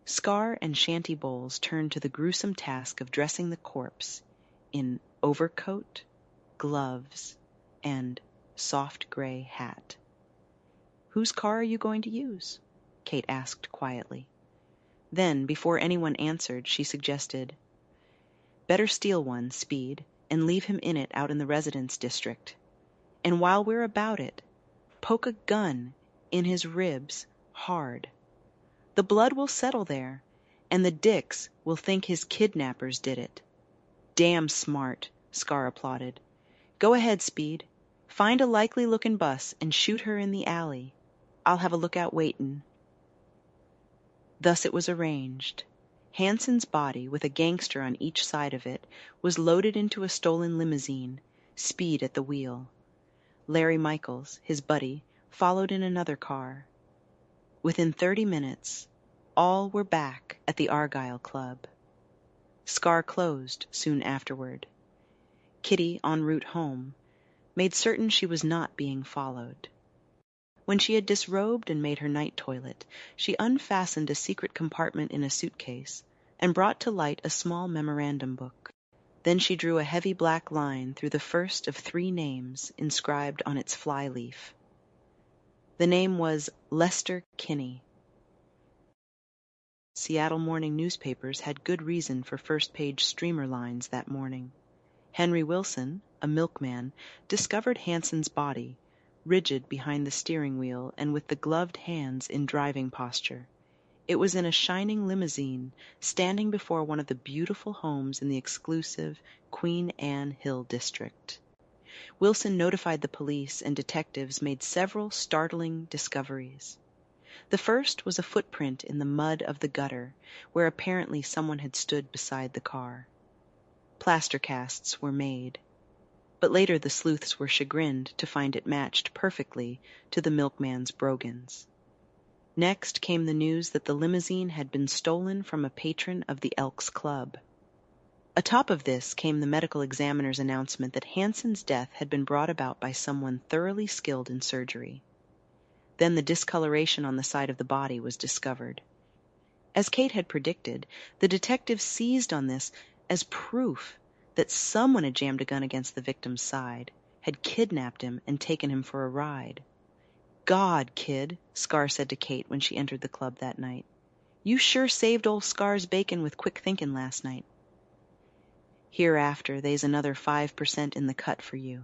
Scar and Shanty Bowles turned to the gruesome task of dressing the corpse in overcoat, gloves, and soft gray hat. "Whose car are you going to use?" Kate asked quietly. Then, before anyone answered, she suggested, "Better steal one, Speed, and leave him in it out in the residence district. And while we're about it, poke a gun in his ribs hard. The blood will settle there, and the dicks will think his kidnappers did it." "Damn smart," Scar applauded. "Go ahead, Speed. Find a likely-looking bus and shoot her in the alley. I'll have a lookout waitin'." Thus it was arranged. Hanson's body, with a gangster on each side of it, was loaded into a stolen limousine, Speed at the wheel. Larry Michaels, his buddy, followed in another car. Within 30 minutes, all were back at the Argyle Club. Scar closed soon afterward. Kitty, en route home, made certain she was not being followed. When she had disrobed and made her night toilet, she unfastened a secret compartment in a suitcase and brought to light a small memorandum book. Then she drew a heavy black line through the first of 3 names inscribed on its flyleaf. The name was Lester Kinney. Seattle morning newspapers had good reason for first-page streamer lines that morning. Henry Wilson, a milkman, discovered Hanson's body, rigid behind the steering wheel and with the gloved hands in driving posture. It was in a shining limousine, standing before one of the beautiful homes in the exclusive Queen Anne Hill district. Wilson notified the police, and detectives made several startling discoveries. The first was a footprint in the mud of the gutter, where apparently someone had stood beside the car. Plaster casts were made, but later the sleuths were chagrined to find it matched perfectly to the milkman's brogans. Next came the news that the limousine had been stolen from a patron of the Elks Club. Atop of this came the medical examiner's announcement that Hanson's death had been brought about by someone thoroughly skilled in surgery. Then the discoloration on the side of the body was discovered. As Kate had predicted, the detectives seized on this as proof that someone had jammed a gun against the victim's side, had kidnapped him, and taken him for a ride. "God, kid," Scar said to Kate when she entered the club that night. "You sure saved old Scar's bacon with quick thinking last night. Hereafter, they's another 5% in the cut for you."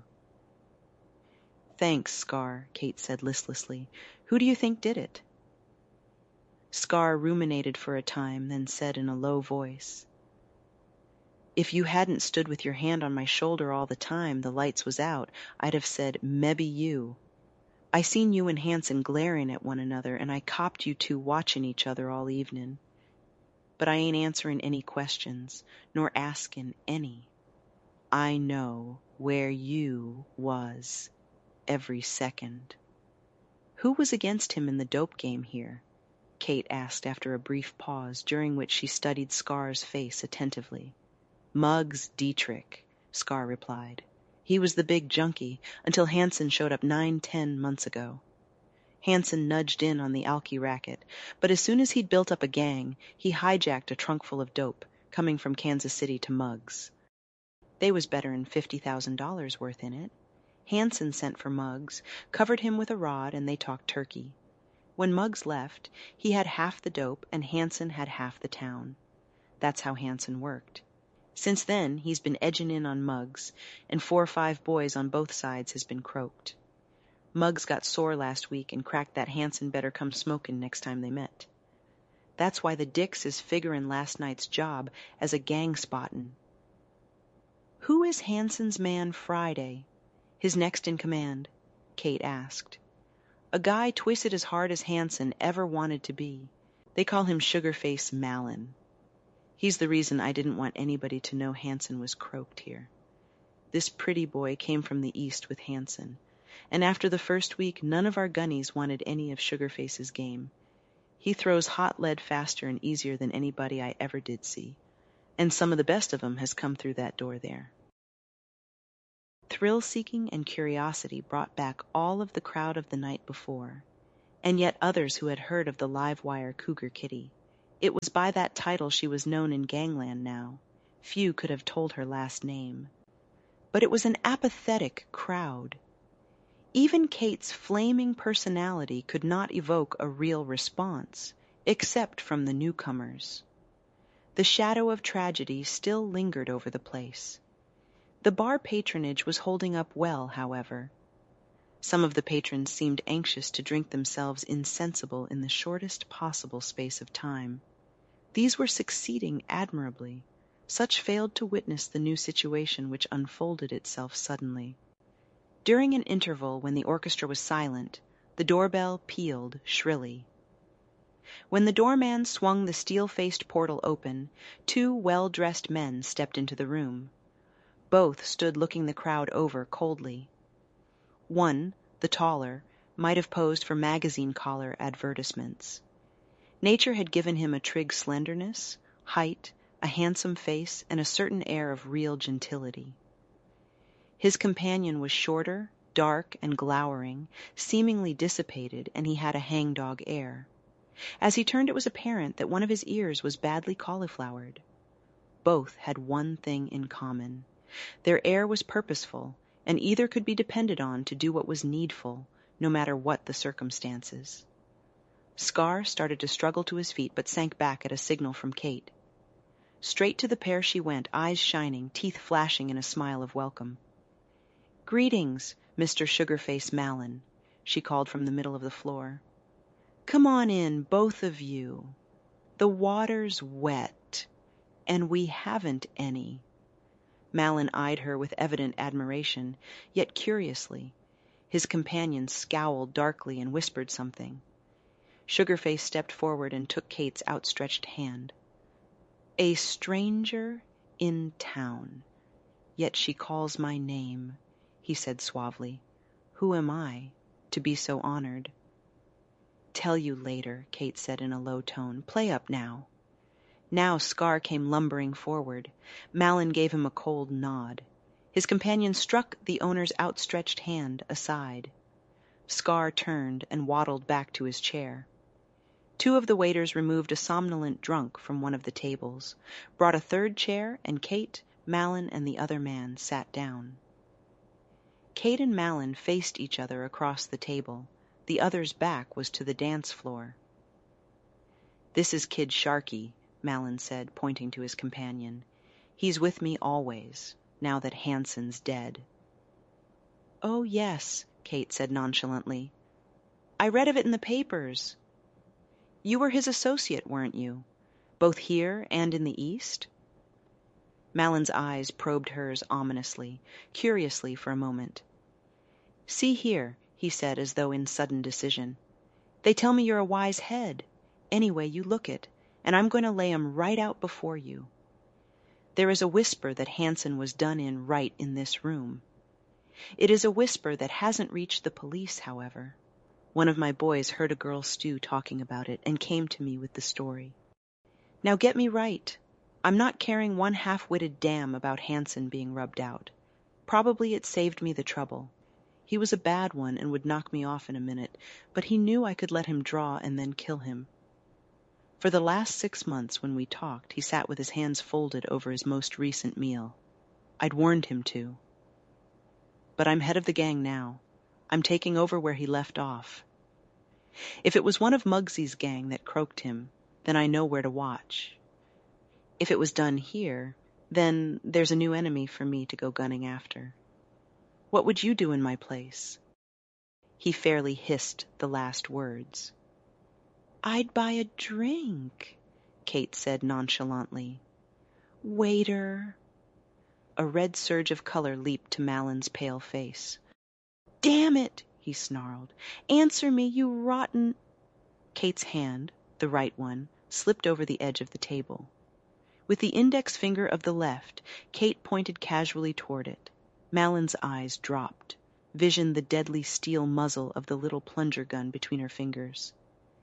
"Thanks, Scar," Kate said listlessly. "Who do you think did it?" Scar ruminated for a time, then said in a low voice, "If you hadn't stood with your hand on my shoulder all the time the lights was out, I'd have said, mebbe you. I seen you and Hanson glaring at one another, and I copped you two watching each other all evening. But I ain't answering any questions, nor asking any. I know where you was every second." "Who was against him in the dope game here?" Kate asked after a brief pause, during which she studied Scar's face attentively. "Muggs Dietrich," Scar replied. "He was the big junkie, until Hanson showed up 9-10 months ago. Hanson nudged in on the alky racket, but as soon as he'd built up a gang, he hijacked a trunk full of dope, coming from Kansas City to Muggs. They was better'n $50,000 worth in it. Hanson sent for Muggs, covered him with a rod, and they talked turkey. When Muggs left, he had half the dope, and Hanson had half the town. That's how Hanson worked. Since then, he's been edging in on Muggs, and 4 or 5 boys on both sides has been croaked. Muggs got sore last week and cracked that Hanson better come smoking next time they met. That's why the Dicks is figuring last night's job as a gang spottin'." "Who is Hanson's man Friday, his next in command?" Kate asked. "A guy twisted as hard as Hanson ever wanted to be. They call him Sugarface Malin. He's the reason I didn't want anybody to know Hanson was croaked here. This pretty boy came from the east with Hanson, and after the first week none of our gunnies wanted any of Sugarface's game. He throws hot lead faster and easier than anybody I ever did see, and some of the best of 'em has come through that door there." Thrill-seeking and curiosity brought back all of the crowd of the night before, and yet others who had heard of the live-wire Cougar Kitty, It was by that title she was known in gangland now. Few could have told her last name. But it was an apathetic crowd. Even Kate's flaming personality could not evoke a real response, except from the newcomers. The shadow of tragedy still lingered over the place. The bar patronage was holding up well, however. Some of the patrons seemed anxious to drink themselves insensible in the shortest possible space of time. These were succeeding admirably. Such failed to witness the new situation which unfolded itself suddenly. During an interval when the orchestra was silent, the doorbell pealed shrilly. When the doorman swung the steel-faced portal open, 2 well-dressed men stepped into the room. Both stood looking the crowd over coldly. One, the taller, might have posed for magazine collar advertisements. Nature had given him a trig slenderness, height, a handsome face, and a certain air of real gentility. His companion was shorter, dark, and glowering, seemingly dissipated, and he had a hangdog air. As he turned, it was apparent that one of his ears was badly cauliflowered. Both had one thing in common. Their air was purposeful, and either could be depended on to do what was needful, no matter what the circumstances. Scar started to struggle to his feet, but sank back at a signal from Kate. Straight to the pair she went, eyes shining, teeth flashing in a smile of welcome. "Greetings, Mr. Sugarface Malin," she called from the middle of the floor. "Come on in, both of you. The water's wet, and we haven't any." Malin eyed her with evident admiration, yet curiously. His companion scowled darkly and whispered something. Sugarface stepped forward and took Kate's outstretched hand. "A stranger in town, yet she calls my name," he said suavely. "Who am I, to be so honored?" "Tell you later," Kate said in a low tone. "Play up now." Now Scar came lumbering forward. Malin gave him a cold nod. His companion struck the owner's outstretched hand aside. Scar turned and waddled back to his chair. 2 of the waiters removed a somnolent drunk from one of the tables, brought a 3rd chair, and Kate, Malin, and the other man sat down. Kate and Malin faced each other across the table. The other's back was to the dance floor. "This is Kid Sharkey," Malin said, pointing to his companion. "He's with me always, now that Hanson's dead." "Oh, yes," Kate said nonchalantly. "I read of it in the papers. You were his associate, weren't you? Both here and in the East?" Malin's eyes probed hers ominously, curiously for a moment. "See here," he said as though in sudden decision. "They tell me you're a wise head. Any way you look it, and I'm going to lay 'em right out before you. There is a whisper that Hanson was done in right in this room. It is a whisper that hasn't reached the police, however. One of my boys heard a girl stew talking about it and came to me with the story. Now get me right. I'm not caring one half-witted damn about Hanson being rubbed out. Probably it saved me the trouble. He was a bad one and would knock me off in a minute, but he knew I could let him draw and then kill him. For the last 6 months when we talked, he sat with his hands folded over his most recent meal. I'd warned him to. But I'm head of the gang now. I'm taking over where he left off. If it was one of Muggsy's gang that croaked him, then I know where to watch. If it was done here, then there's a new enemy for me to go gunning after. What would you do in my place?" He fairly hissed the last words. "I'd buy a drink," Kate said nonchalantly. "Waiter." A red surge of color leaped to Malin's pale face. "Damn it," he snarled. "Answer me, you rotten—" Kate's hand, the right one, slipped over the edge of the table. With the index finger of the left, Kate pointed casually toward it. Malin's eyes dropped, visioned the deadly steel muzzle of the little plunger gun between her fingers.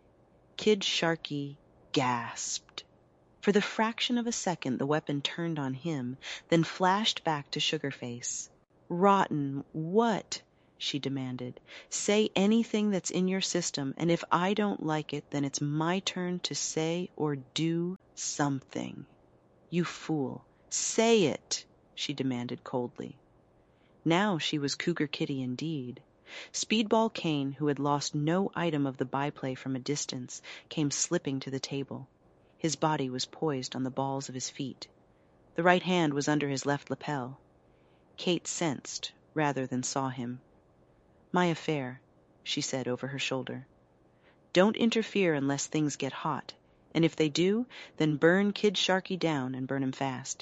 Kid Sharkey gasped. For the fraction of a second the weapon turned on him, then flashed back to Sugarface. "Rotten what?" she demanded. Say anything that's in your system, and if I don't like it, then it's my turn to say or do something. You fool. Say it, she demanded coldly. Now she was Cougar Kitty indeed. Speedball Kane, who had lost no item of the byplay from a distance, came slipping to the table. His body was poised on the balls of his feet. The right hand was under his left lapel. Kate sensed, rather than saw him. My affair, she said over her shoulder. Don't interfere unless things get hot, and if they do, then burn Kid Sharky down and burn him fast.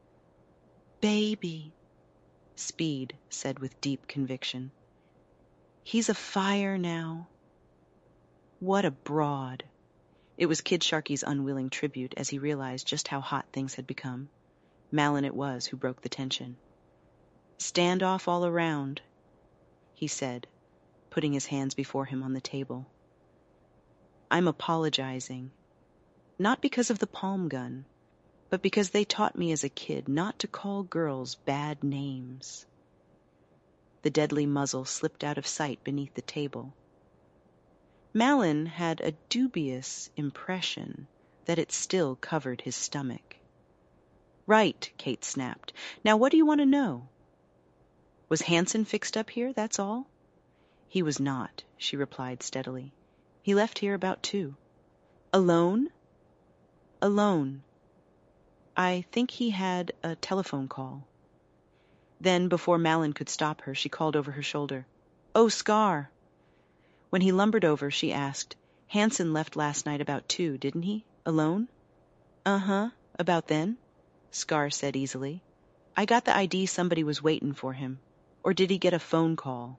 Baby, Speed said with deep conviction. He's afire now. What a broad. It was Kid Sharky's unwilling tribute as he realized just how hot things had become. Malin it was who broke the tension. Stand off all around, he said, putting his hands before him on the table. I'm apologizing. Not because of the palm gun, but because they taught me as a kid not to call girls bad names. The deadly muzzle slipped out of sight beneath the table. Malin had a dubious impression that it still covered his stomach. Right, Kate snapped. Now what do you want to know? Was Hansen fixed up here, that's all? He was not, she replied steadily. He left here about 2. Alone? Alone. I think he had a telephone call. Then, before Malin could stop her, she called over her shoulder. Oh, Scar! When he lumbered over, she asked, Hansen left last night about 2, didn't he? Alone? Uh-huh, about then, Scar said easily. I got the ID somebody was waiting for him. Or did he get a phone call?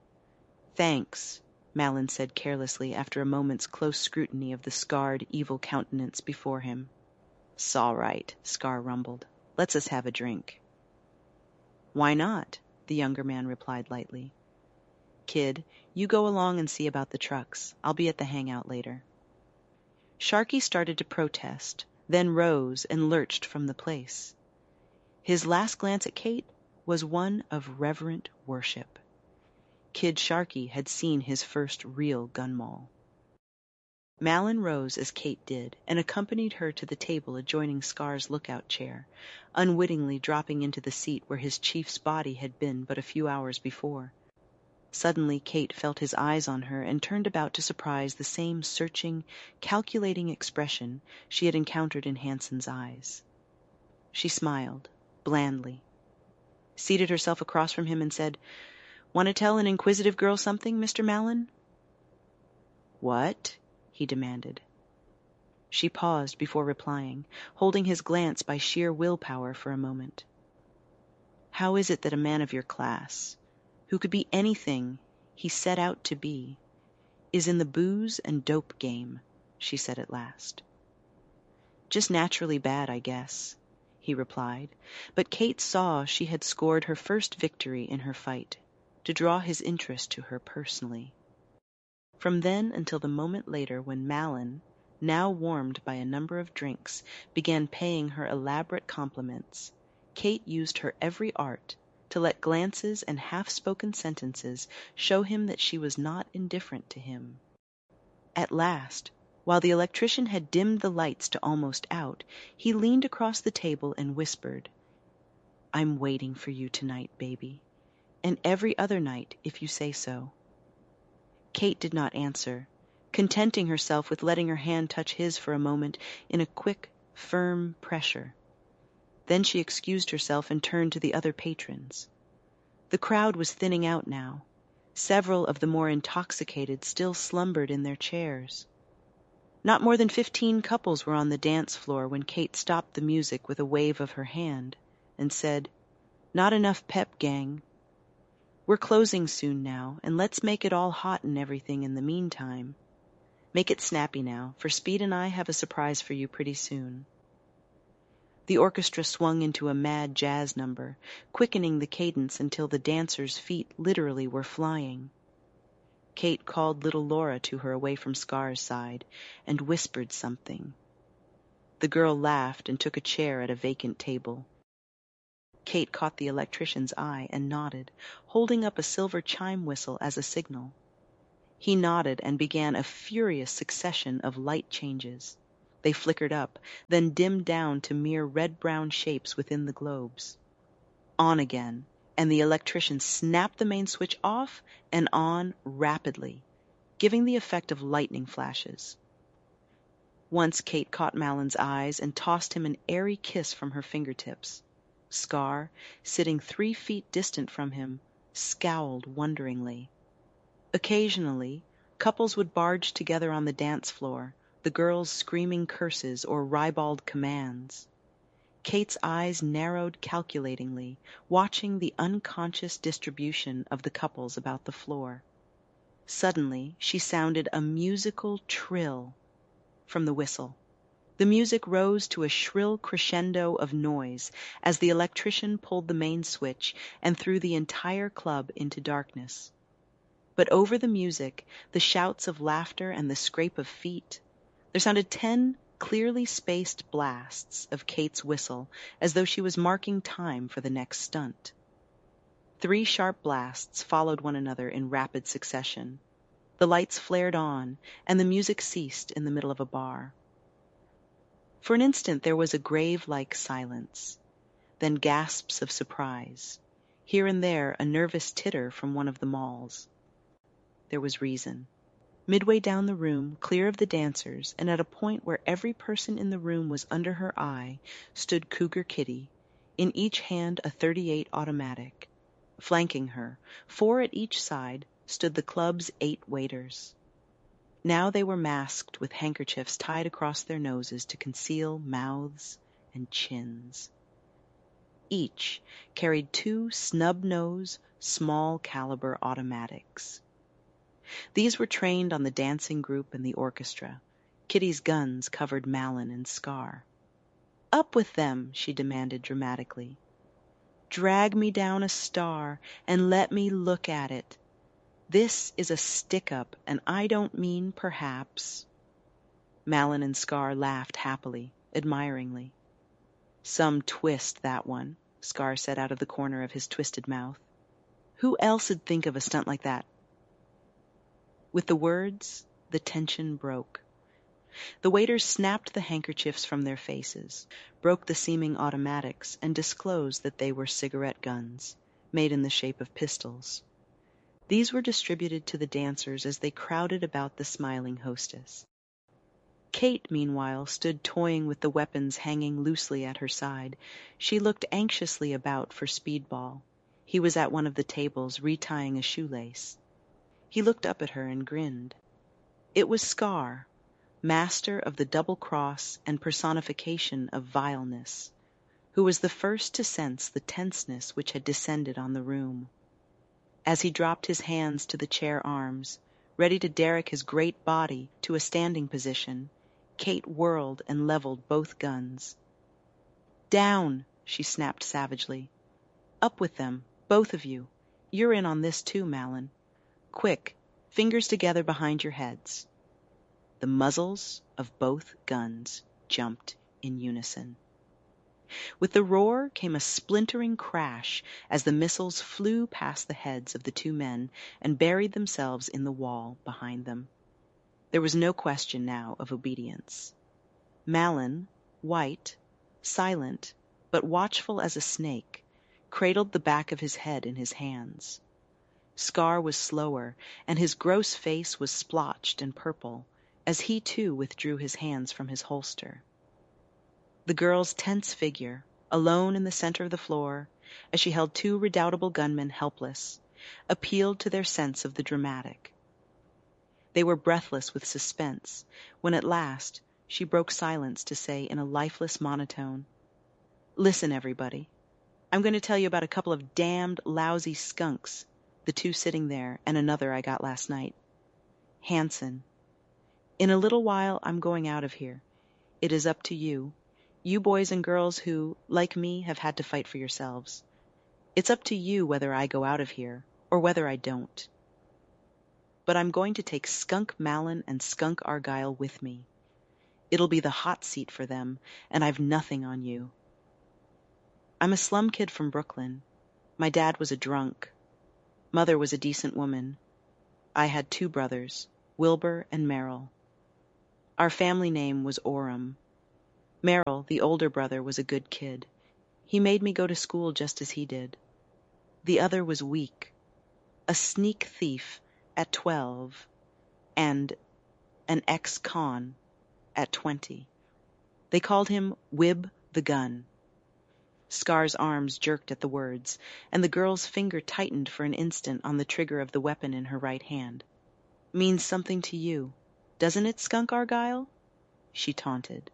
Thanks, Malin said carelessly after a moment's close scrutiny of the scarred, evil countenance before him. "'S'all right," Scar rumbled. "Let's us have a drink." "Why not?" the younger man replied lightly. "Kid, you go along and see about the trucks. I'll be at the hangout later." Sharky started to protest, then rose and lurched from the place. His last glance at Kate was one of reverent worship. Kid Sharky had seen his first real gun maul. Malin rose as Kate did and accompanied her to the table adjoining Scar's lookout chair, unwittingly dropping into the seat where his chief's body had been but a few hours before. Suddenly Kate felt his eyes on her and turned about to surprise the same searching, calculating expression she had encountered in Hansen's eyes. She smiled, blandly, seated herself across from him and said, "Want to tell an inquisitive girl something, Mr. Malin?" "What?" he demanded. She paused before replying, holding his glance by sheer willpower for a moment. "How is it that a man of your class, who could be anything he set out to be, is in the booze and dope game?" she said at last. "Just naturally bad, I guess," he replied, but Kate saw she had scored her first victory in her fight, to draw his interest to her personally. From then until the moment later when Malin, now warmed by a number of drinks, began paying her elaborate compliments, Kate used her every art to let glances and half-spoken sentences show him that she was not indifferent to him. At last, while the electrician had dimmed the lights to almost out, he leaned across the table and whispered, "I'm waiting for you tonight, baby, and every other night if you say so." Kate did not answer, contenting herself with letting her hand touch his for a moment in a quick, firm pressure. Then she excused herself and turned to the other patrons. The crowd was thinning out now. Several of the more intoxicated still slumbered in their chairs. Not more than 15 couples were on the dance floor when Kate stopped the music with a wave of her hand and said, "Not enough pep, gang. We're closing soon now, and let's make it all hot and everything in the meantime. Make it snappy now, for Speed and I have a surprise for you pretty soon." The orchestra swung into a mad jazz number, quickening the cadence until the dancers' feet literally were flying. Kate called little Laura to her away from Scar's side and whispered something. The girl laughed and took a chair at a vacant table. Kate caught the electrician's eye and nodded, holding up a silver chime whistle as a signal. He nodded and began a furious succession of light changes. They flickered up, then dimmed down to mere red-brown shapes within the globes. On again, and the electrician snapped the main switch off and on rapidly, giving the effect of lightning flashes. Once Kate caught Malon's eyes and tossed him an airy kiss from her fingertips. Scar, sitting 3 feet distant from him, scowled wonderingly. Occasionally, couples would barge together on the dance floor, the girls screaming curses or ribald commands. Kate's eyes narrowed calculatingly, watching the unconscious distribution of the couples about the floor. Suddenly, she sounded a musical trill from the whistle. The music rose to a shrill crescendo of noise as the electrician pulled the main switch and threw the entire club into darkness. But over the music, the shouts of laughter and the scrape of feet, there sounded 10 clearly spaced blasts of Kate's whistle, as though she was marking time for the next stunt. 3 sharp blasts followed one another in rapid succession. The lights flared on, and the music ceased in the middle of a bar. For an instant there was a grave-like silence, then gasps of surprise, here and there a nervous titter from one of the malls. There was reason. Midway down the room, clear of the dancers, and at a point where every person in the room was under her eye, stood Cougar Kitty, in each hand a .38 automatic. Flanking her, 4 at each side, stood the club's 8 waiters. Now they were masked with handkerchiefs tied across their noses to conceal mouths and chins. Each carried 2 snub-nose, small-caliber automatics. These were trained on the dancing group and the orchestra. Kitty's guns covered Malon and Scar. "Up with them," she demanded dramatically. "Drag me down a star and let me look at it. This is a stick-up, and I don't mean perhaps." Malon and Scar laughed happily, admiringly. "Some twist, that one," Scar said out of the corner of his twisted mouth. "Who else'd think of a stunt like that?" With the words, the tension broke. The waiters snapped the handkerchiefs from their faces, broke the seeming automatics, and disclosed that they were cigarette guns, made in the shape of pistols. These were distributed to the dancers as they crowded about the smiling hostess. Kate, meanwhile, stood toying with the weapons hanging loosely at her side. She looked anxiously about for Speedball. He was at one of the tables, retying a shoelace. He looked up at her and grinned. It was Scar, master of the double cross and personification of vileness, who was the first to sense the tenseness which had descended on the room. As he dropped his hands to the chair arms, ready to derrick his great body to a standing position, Kate whirled and leveled both guns. "Down!" she snapped savagely. "Up with them, both of you. You're in on this too, Malon. Quick, fingers together behind your heads." The muzzles of both guns jumped in unison. With the roar came a splintering crash as the missiles flew past the heads of the 2 men and buried themselves in the wall behind them. There was no question now of obedience. Malon, white, silent, but watchful as a snake, cradled the back of his head in his hands. Scar was slower, and his gross face was splotched and purple, as he too withdrew his hands from his holster. The girl's tense figure, alone in the center of the floor, as she held 2 redoubtable gunmen helpless, appealed to their sense of the dramatic. They were breathless with suspense, when at last she broke silence to say in a lifeless monotone, "Listen, everybody. I'm going to tell you about a couple of damned lousy skunks, the 2 sitting there, and another I got last night. Hanson. In a little while I'm going out of here. It is up to you. You boys and girls who, like me, have had to fight for yourselves. It's up to you whether I go out of here, or whether I don't. But I'm going to take Skunk Malon and Skunk Argyle with me. It'll be the hot seat for them, and I've nothing on you." I'm a slum kid from Brooklyn. My dad was a drunk. Mother was a decent woman. I had 2 brothers, Wilbur and Merrill. Our family name was Oram. Merrill, the older brother, was a good kid. He made me go to school just as he did. The other was weak, a sneak thief at 12, and an ex-con at 20. They called him Wib the Gun. Scar's arms jerked at the words, and the girl's finger tightened for an instant on the trigger of the weapon in her right hand. Means something to you, doesn't it, Skunk Argyle? She taunted.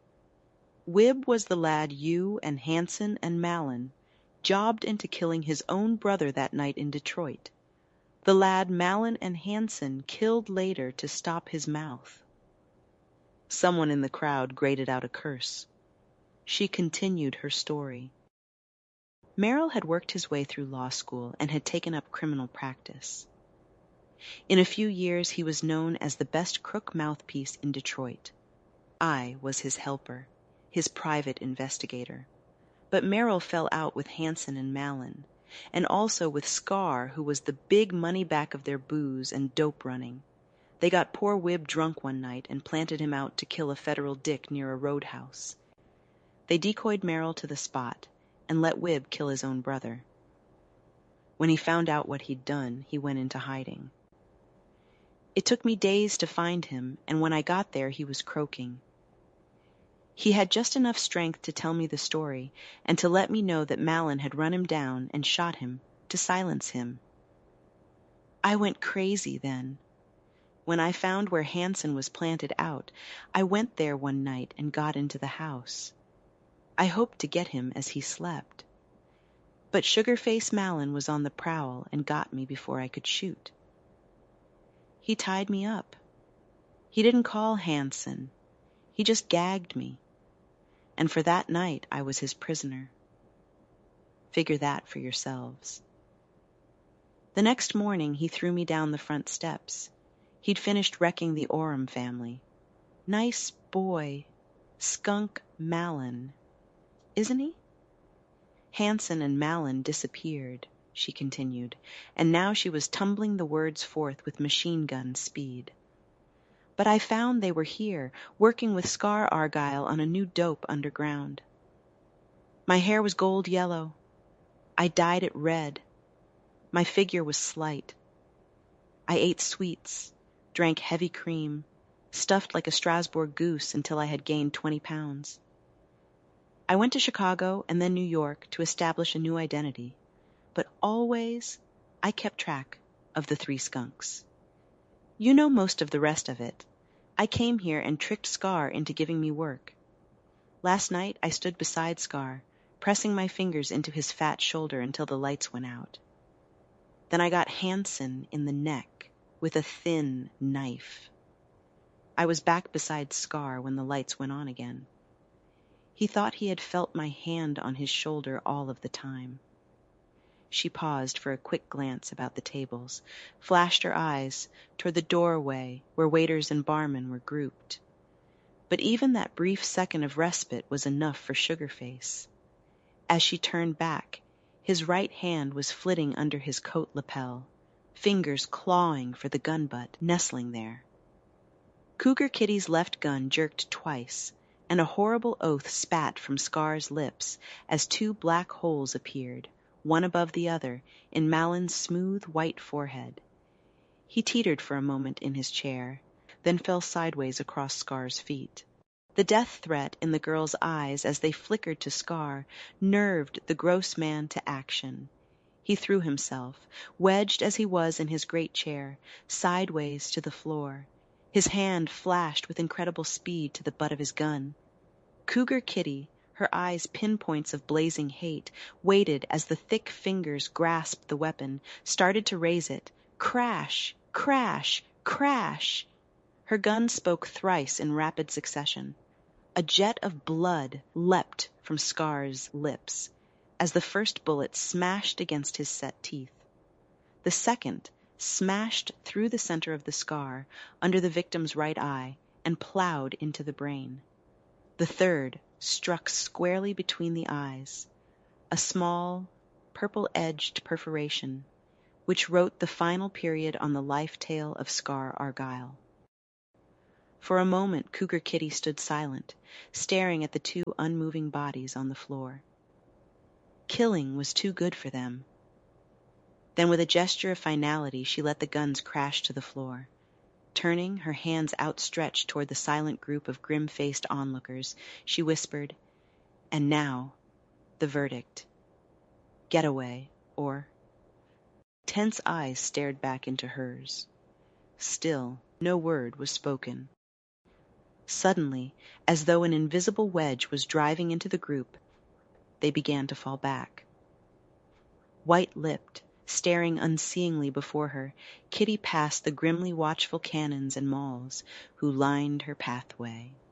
Wib was the lad you and Hanson and Malin jobbed into killing his own brother that night in Detroit. The lad Malin and Hanson killed later to stop his mouth. Someone in the crowd grated out a curse. She continued her story. Merrill had worked his way through law school and had taken up criminal practice. In a few years, he was known as the best crook mouthpiece in Detroit. I was his helper, his private investigator. But Merrill fell out with Hanson and Malin, and also with Scar, who was the big money back of their booze and dope running. They got poor Wib drunk one night and planted him out to kill a federal dick near a roadhouse. They decoyed Merrill to the spot and let Wib kill his own brother. When he found out what he'd done, he went into hiding. It took me days to find him, and when I got there, he was croaking. He had just enough strength to tell me the story and to let me know that Malin had run him down and shot him to silence him. I went crazy then. When I found where Hanson was planted out, I went there one night and got into the house. I hoped to get him as he slept. But Sugarface Malin was on the prowl and got me before I could shoot. He tied me up. He didn't call Hanson. He just gagged me. And for that night, I was his prisoner. Figure that for yourselves. The next morning, he threw me down the front steps. He'd finished wrecking the Oram family. Nice boy, Skunk Malin, isn't he? Hanson and Malin disappeared, she continued, and now she was tumbling the words forth with machine gun speed. But I found they were here, working with Scar Argyle on a new dope underground. My hair was gold yellow. I dyed it red. My figure was slight. I ate sweets, drank heavy cream, stuffed like a Strasbourg goose until I had gained 20 pounds. I went to Chicago and then New York to establish a new identity, but always I kept track of the 3 skunks. You know most of the rest of it. I came here and tricked Scar into giving me work. Last night I stood beside Scar, pressing my fingers into his fat shoulder until the lights went out. Then I got Hanson in the neck with a thin knife. I was back beside Scar when the lights went on again. He thought he had felt my hand on his shoulder all of the time. She paused for a quick glance about the tables, flashed her eyes toward the doorway where waiters and barmen were grouped. But even that brief second of respite was enough for Sugarface. As she turned back, his right hand was flitting under his coat lapel, fingers clawing for the gun butt nestling there. Cougar Kitty's left gun jerked twice, and a horrible oath spat from Scar's lips as 2 black holes appeared, one above the other, in Malin's smooth white forehead. He teetered for a moment in his chair, then fell sideways across Scar's feet. The death threat in the girl's eyes as they flickered to Scar nerved the gross man to action. He threw himself, wedged as he was in his great chair, sideways to the floor. His hand flashed with incredible speed to the butt of his gun. Cougar Kitty, her eyes pinpoints of blazing hate, waited as the thick fingers grasped the weapon, started to raise it. Crash! Crash! Crash! Her gun spoke thrice in rapid succession. A jet of blood leapt from Scar's lips as the first bullet smashed against his set teeth. The second smashed through the center of the scar, under the victim's right eye, and plowed into the brain. The third struck squarely between the eyes. a small, purple-edged perforation, which wrote the final period on the life tale of Scar Argyle. For a moment, Cougar Kitty stood silent, staring at the two unmoving bodies on the floor. Killing was too good for them. Then, with a gesture of finality, she let the guns crash to the floor. Turning, her hands outstretched toward the silent group of grim-faced onlookers, she whispered, "And now, the verdict. Getaway, or..." Tense eyes stared back into hers. Still, no word was spoken. Suddenly, as though an invisible wedge was driving into the group, they began to fall back. White-lipped, staring unseeingly before her, Kitty passed the grimly watchful Cannons and Mauls who lined her pathway.